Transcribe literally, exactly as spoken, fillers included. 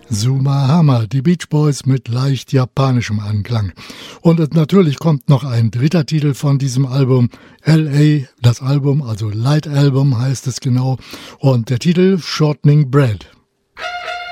Suma Hammer, die Beach Boys mit leicht japanischem Anklang. Und es, natürlich kommt noch ein dritter Titel von diesem Album, L A, das Album, also Light Album heißt es genau, und der Titel Shortening Bread.